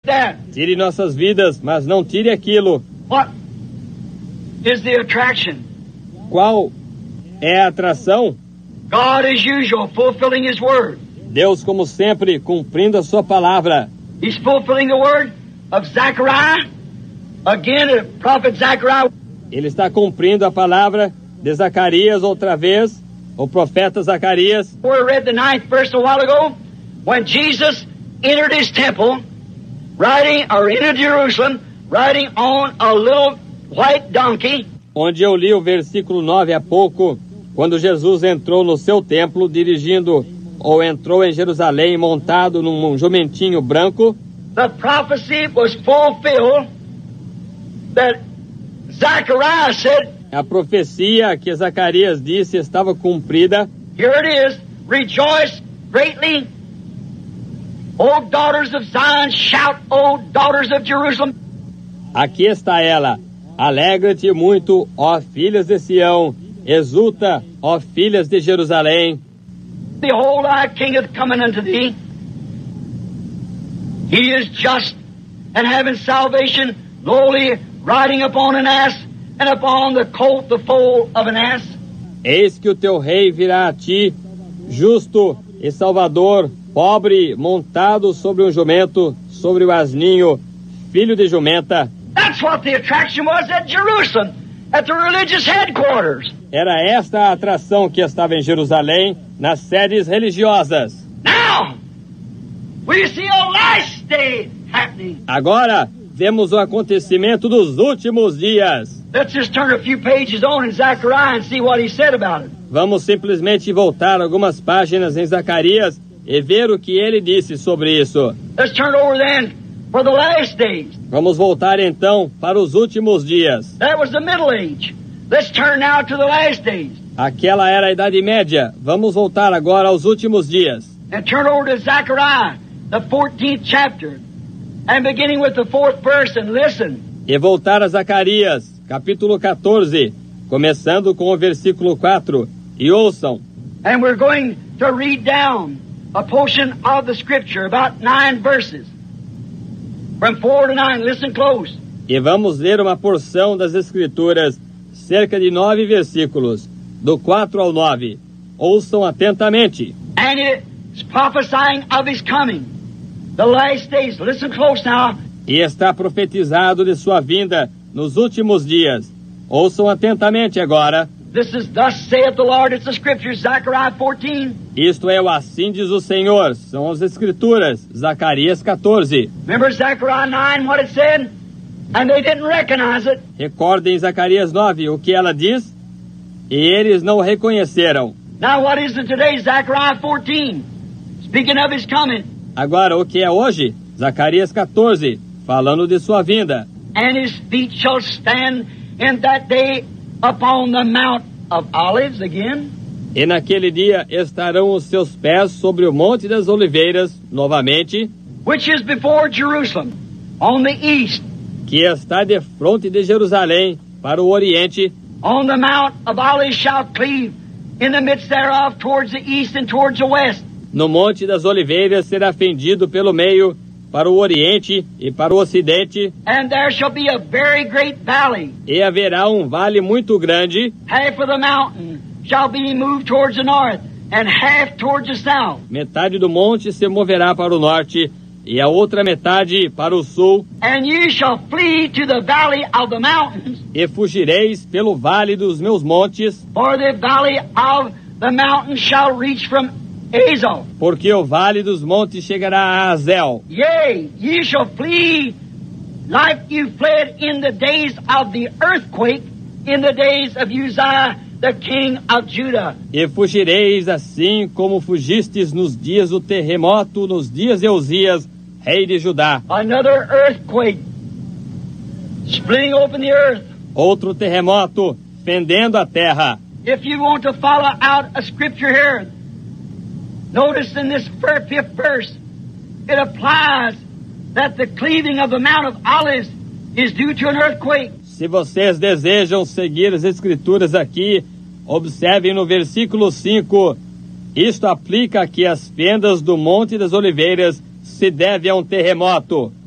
that. Tire nossas vidas, mas não tire aquilo. What is the attraction? Qual é a atração? God, as usual, fulfilling His word. Deus, como sempre, cumprindo a sua palavra. He's fulfilling the word of Zechariah. Again, the prophet Zechariah. Ele está cumprindo a palavra de Zacarias outra vez, o profeta Zacarias. We read the 9th verse a while ago, when Jesus entered His temple, entered Jerusalem, riding on a little white donkey. Onde eu li o versículo 9 há pouco, quando Jesus entrou no seu templo, entrou em Jerusalém montado num jumentinho branco. The prophecy was fulfilled that Zechariah said, a profecia que Zacarias disse estava cumprida. Here it is, rejoice greatly, O daughters of Zion, shout, O daughters of Jerusalem. Aqui está ela, alegra-te muito, ó filhas de Sião, exulta, ó filhas de Jerusalém. Behold, thy king is coming unto thee. He is just and having salvation, lowly, riding upon an ass, and upon the colt, the foal of an ass. Eis que o teu rei virá a ti, justo e salvador, pobre, montado sobre um jumento, sobre o asninho, filho de jumenta. That's what the attraction was at Jerusalem, at the religious headquarters. Era esta a atração que estava em Jerusalém, nas sedes religiosas. Now, we see a last day happening. Agora, vemos o acontecimento dos últimos dias. Let's just turn a few pages on in Zechariah and see what he said about it. Vamos simplesmente voltar algumas páginas em Zacarias e ver o que ele disse sobre isso. Let's turn over then for the last days. Vamos voltar então para os últimos dias. That was the Middle Age. Let's turn now to the last days. Aquela era a Idade Média. Vamos voltar agora aos últimos dias. And turn over to Zechariah, the 14th chapter, and beginning with the 4th verse, and listen. E voltar a Zacarias, capítulo 14, começando com o versículo 4, e ouçam. And we're going to read down a portion of the scripture, about 9 verses. From 4 to 9, listen close. E vamos ler uma porção das Escrituras, cerca de 9 versículos, do 4 ao 9. Ouçam atentamente. And it's prophesying of His coming. The last days, listen close now. E está profetizado de sua vinda nos últimos dias. Ouçam atentamente agora. This is thus saith the Lord. It's the scripture, Zechariah 14. Isto é o assim diz o Senhor. São as Escrituras, Zacarias 14. Remember Zechariah 9, what it said? And they didn't recognize it. Recordem Zacarias 9, o que ela diz? E eles não o reconheceram. Now what is it today? Zechariah 14. Speaking of His coming. Agora, o que é hoje? Zacarias 14, falando de sua vinda. And His feet shall stand in that day upon the Mount of Olives again. E naquele dia estarão os seus pés sobre o Monte das Oliveiras, novamente. Which is before Jerusalem, on the east. Que está de fronte de Jerusalém, para o oriente. On the Mount of Olives shall cleave in the midst thereof towards the east and towards the west. No Monte das Oliveiras será fendido pelo meio, para o oriente e para o ocidente. And there shall be a very great valley. E haverá vale muito grande. Half of the mountain shall be moved towards the north, and half towards the south. Metade do monte se moverá para o norte, e a outra metade para o sul. And you shall flee to the valley of the mountains. E fugireis pelo vale dos meus montes. For the valley of the mountains shall reach from Azal. Porque o vale dos montes chegará a Azel. Yea, ye shall flee like you fled in the days of the earthquake, in the days of Uzziah, the king of Judah. E fugireis assim como fugistes nos dias do terremoto, nos dias de Uzias, rei de Judá. Another earthquake, splitting open the earth. Outro terremoto, fendendo a terra. If you want to follow out a scripture here, notice in this 5th verse, it applies that the cleaving of the Mount of Olives is due to an earthquake. Se vocês desejam seguir as Escrituras aqui, observem no versículo 5. Isto aplica que as fendas do Monte das Oliveiras se devem a um terremoto.